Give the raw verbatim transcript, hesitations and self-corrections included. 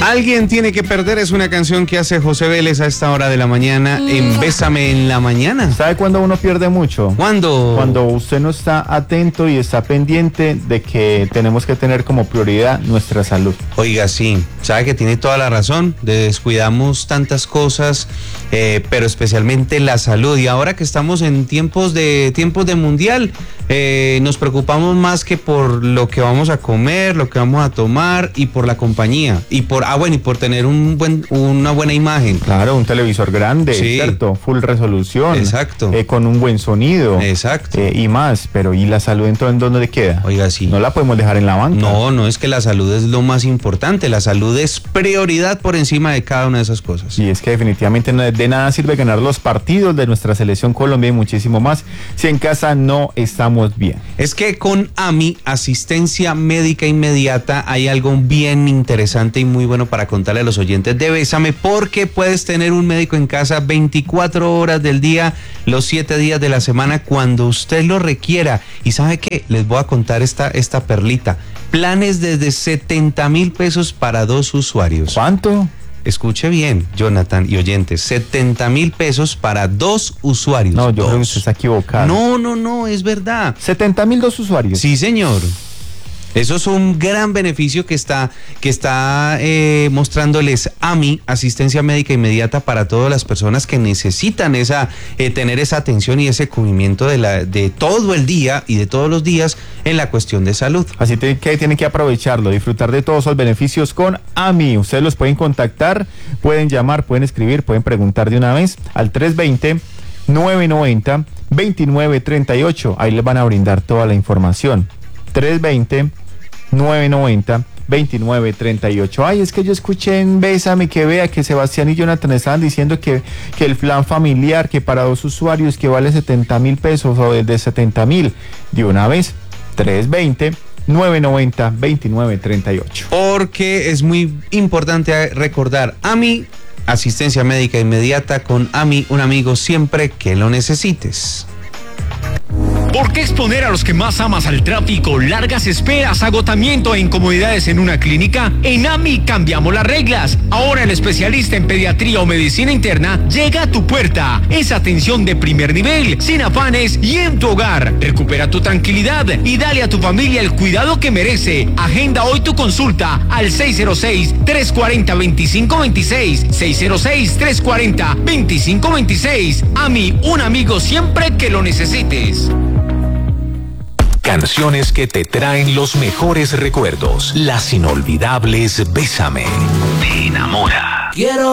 Alguien tiene que perder es una canción que hace José Vélez a esta hora de la mañana en Bésame en la Mañana. ¿Sabe cuándo uno pierde mucho? ¿Cuándo? Cuando usted no está atento y está pendiente de que tenemos que tener como prioridad nuestra salud. Oiga, sí, sabe que tiene toda la razón, descuidamos tantas cosas, eh, pero especialmente la salud. Y ahora que estamos en tiempos de tiempos de mundial, eh, nos preocupamos más que por lo que vamos a comer, lo que vamos a tomar y por la compañía. Y por, ah, bueno, y por tener un buen, una buena imagen. Claro, un televisor grande, sí. ¿Cierto? Full resolución. Exacto. Eh, con un buen sonido. Exacto. Eh, y más, pero ¿y la salud entonces dónde queda? Oiga, sí. No la podemos dejar en la banca. No, no es que la salud es lo más importante, la salud es prioridad por encima de cada una de esas cosas. Y es que definitivamente no, de nada sirve ganar los partidos de nuestra selección Colombia y muchísimo más si en casa no estamos bien. Es que con A M I, asistencia médica inmediata, hay algo bien interesante y muy bueno para contarle a los oyentes de Bésame, porque puedes tener un médico en casa veinticuatro horas del día, los siete días de la semana, cuando usted lo requiera. Y ¿sabe qué? Les voy a contar esta, esta perlita. Planes desde setenta mil pesos para dos usuarios. ¿Cuánto? Escuche bien, Jonathan y oyentes, setenta mil pesos para dos usuarios. No, yo dos. creo que usted está equivocado. No, no, no, es verdad. setenta mil dos usuarios. Sí, señor. Eso es un gran beneficio que está, que está eh, mostrándoles A M I, asistencia médica inmediata para todas las personas que necesitan esa, eh, tener esa atención y ese cubrimiento de, la, de todo el día y de todos los días en la cuestión de salud. Así que tienen que aprovecharlo, disfrutar de todos los beneficios con A M I. Ustedes los pueden contactar, pueden llamar, pueden escribir, pueden preguntar de una vez al tres veinte, nueve noventa, veintinueve treinta y ocho. Ahí les van a brindar toda la información. tres veinte, nueve noventa, veintinueve treinta y ocho. Ay, es que yo escuché en Bésame que vea que Sebastián y Jonathan estaban diciendo que, que el plan familiar, que para dos usuarios que vale setenta mil pesos o desde setenta mil, de una vez, tres veinte, nueve noventa, veintinueve treinta y ocho. Porque es muy importante recordar, A M I, asistencia médica inmediata con A M I, un amigo siempre que lo necesites. ¿Por qué exponer a los que más amas al tráfico, largas esperas, agotamiento e incomodidades en una clínica? En A M I cambiamos las reglas. Ahora el especialista en pediatría o medicina interna llega a tu puerta. Es atención de primer nivel, sin afanes y en tu hogar. Recupera tu tranquilidad y dale a tu familia el cuidado que merece. Agenda hoy tu consulta al seis cero seis, tres cuatro cero, dos cinco dos seis, seis cero seis, tres cuatro cero, dos cinco dos seis. A M I, un amigo siempre que lo necesites. Canciones que te traen los mejores recuerdos. Las inolvidables Bésame. Te enamora. Quiero